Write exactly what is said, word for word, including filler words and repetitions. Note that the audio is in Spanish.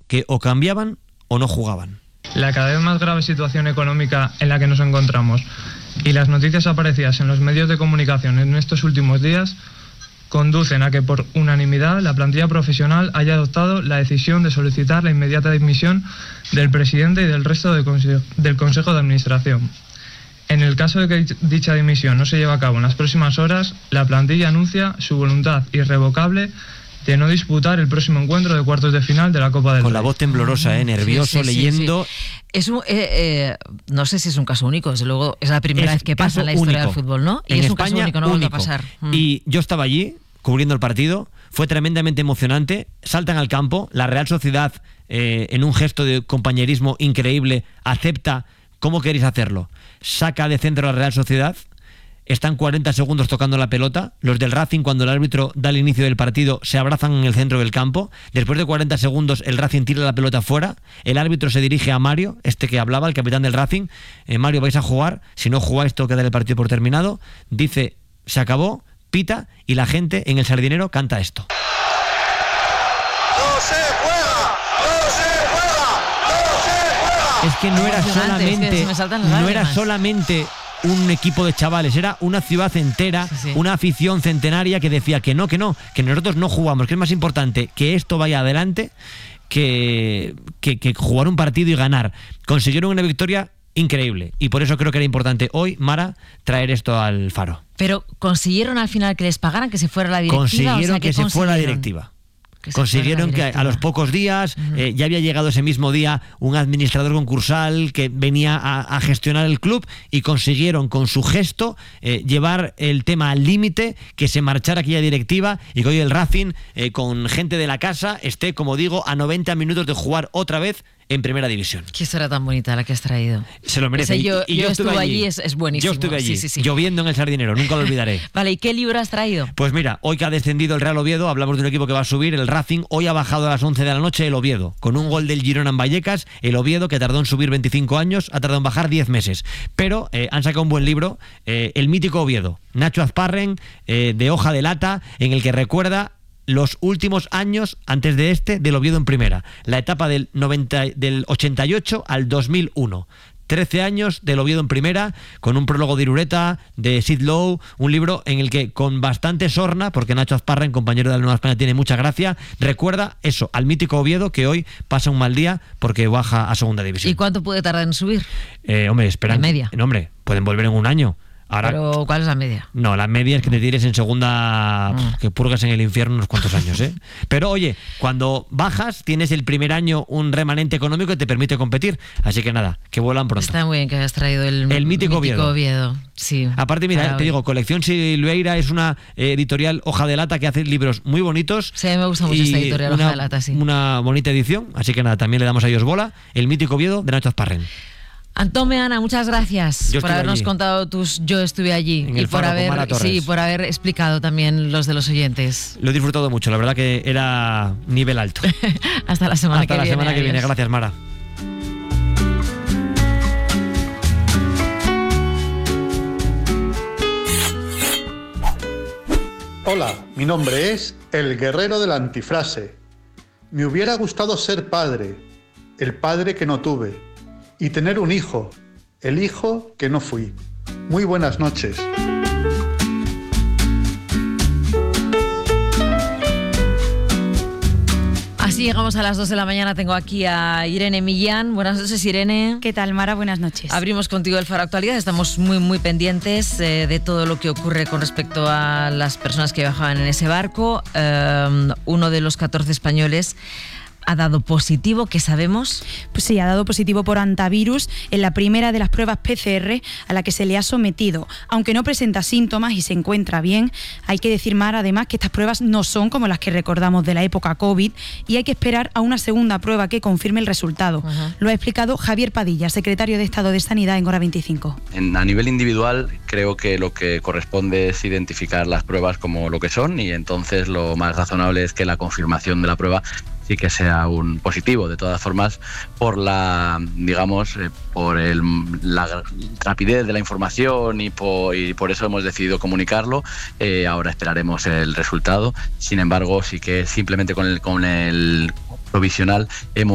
que o cambiaban o no jugaban. La cada vez más grave situación económica en la que nos encontramos y las noticias aparecidas en los medios de comunicación en estos últimos días conducen a que por unanimidad la plantilla profesional haya adoptado la decisión de solicitar la inmediata dimisión del presidente y del resto de conse- del Consejo de Administración. En el caso de que dicha dimisión no se lleve a cabo en las próximas horas, la plantilla anuncia su voluntad irrevocable de no disputar el próximo encuentro de cuartos de final de la Copa del Rey. Con la voz temblorosa, ¿eh? nervioso, Sí, sí, sí, leyendo... sí. Es un, eh, eh, no sé si es un caso único, desde luego es la primera Es vez que pasa en la historia único. del fútbol, ¿no? Y en es un España, caso único, no vuelve a único. pasar. Mm. Y yo estaba allí, cubriendo el partido, fue tremendamente emocionante, saltan al campo, la Real Sociedad, eh, en un gesto de compañerismo increíble, acepta, ¿cómo queréis hacerlo? Saca de centro a la Real Sociedad, están cuarenta segundos tocando la pelota, los del Racing, cuando el árbitro da el inicio del partido, se abrazan en el centro del campo, después de cuarenta segundos el Racing tira la pelota fuera, el árbitro se dirige a Mario, este que hablaba, el capitán del Racing, eh, Mario, vais a jugar, si no jugáis tengo que dar el partido por terminado, dice, se acabó, pita, y la gente en el Sardinero canta esto. ¡No se juega! ¡No se juega! ¡No se juega! Es que no era Emocionante, es que solamente, se me saltan las no era lágrimas. solamente un equipo de chavales, era una ciudad entera, Sí, sí. una afición centenaria que decía que no, que no, que nosotros no jugamos, que es más importante que esto vaya adelante que, que, que jugar un partido y ganar. Consiguieron una victoria increíble y por eso creo que era importante hoy, Mara, traer esto al Faro. Pero consiguieron al final que les pagaran, que se fuera la directiva. Consiguieron o sea, que se fuera la directiva. Que se Consiguieron fuera la que a directiva. los pocos días eh, ya había llegado ese mismo día un administrador concursal que venía a, a gestionar el club y consiguieron con su gesto eh, llevar el tema al límite, que se marchara aquella directiva y que hoy el Racing eh, con gente de la casa esté, como digo, a noventa minutos de jugar otra vez en primera división. Qué historia tan bonita la que has traído. Se lo merece. Ese yo, y, y yo yo estuve estuve allí, allí, es, es buenísimo. Yo estuve allí, Sí, sí, sí. lloviendo en el Sardinero, nunca lo olvidaré. Vale, ¿y qué libro has traído? Pues mira, hoy que ha descendido el Real Oviedo, hablamos de un equipo que va a subir, el Racing, hoy ha bajado a las once de la noche el Oviedo, con un gol del Girona en Vallecas, el Oviedo que tardó en subir veinticinco años, ha tardado en bajar diez meses, pero eh, han sacado un buen libro, eh, El mítico Oviedo, Nacho Azparren, eh, de hoja de lata, en el que recuerda los últimos años antes de este del Oviedo en primera, la etapa del, noventa, del ochenta y ocho al dos mil uno. trece años del Oviedo en primera, con un prólogo de Irureta, de Sid Lowe, un libro en el que con bastante sorna, porque Nacho Azparren, compañero de la Nueva España, tiene mucha gracia, recuerda eso, al mítico Oviedo, que hoy pasa un mal día porque baja a segunda división. ¿Y cuánto puede tardar en subir? Eh, hombre, esperan. ¿De media? No, hombre, pueden volver en un año. Ahora, Pero ¿cuál es la media? no, la media es que te tires en segunda, Mm. pf, que purgas en el infierno unos cuantos años, ¿eh? Pero oye, cuando bajas tienes el primer año un remanente económico que te permite competir, así que nada, que vuelan pronto. Está muy bien que hayas traído el, El mítico Oviedo. Oviedo. Sí. Aparte, mira, Para te hoy. digo, Colección Silveira es una eh, editorial hoja de lata que hace libros muy bonitos. Sí, a mí me gusta mucho y esta editorial una, hoja de lata, sí. Una bonita edición, así que nada, también le damos a ellos bola. El mítico Oviedo de Nacho Azparren. Antón Meana, muchas gracias Yo por estuve habernos allí. contado tus Yo estuve allí En y el por Faro con Mara haber Torres. sí, por haber explicado también los de los oyentes. Lo he disfrutado mucho, la verdad que era nivel alto. Hasta la semana Hasta que la viene. semana que viene, adiós. gracias Mara. Hola, mi nombre es El Guerrero de la Antifrase. Me hubiera gustado ser padre, el padre que no tuve, y tener un hijo, el hijo que no fui. Muy buenas noches. Así llegamos a las dos de la mañana. Tengo aquí a Irene Millán. Buenas noches, Irene. ¿Qué tal, Mara? Buenas noches. Abrimos contigo el Faro Actualidad. Estamos muy, muy pendientes eh, de todo lo que ocurre con respecto a las personas que viajaban en ese barco. Eh, uno de los catorce españoles ha dado positivo, ¿qué sabemos? Pues sí, ha dado positivo por hantavirus en la primera de las pruebas P C R a la que se le ha sometido. Aunque no presenta síntomas y se encuentra bien, hay que decir, Mar, además, que estas pruebas no son como las que recordamos de la época COVID y hay que esperar a una segunda prueba que confirme el resultado. Uh-huh. Lo ha explicado Javier Padilla, secretario de Estado de Sanidad en Hora veinticinco. En, a nivel individual, creo que lo que corresponde es identificar las pruebas como lo que son y entonces lo más razonable es que la confirmación de la prueba sí que sea un positivo. De todas formas, por la, digamos, eh, por el, la rapidez de la información y por, y por eso hemos decidido comunicarlo. Eh, ahora esperaremos el resultado. Sin embargo, sí que simplemente con el, con el provisional hemos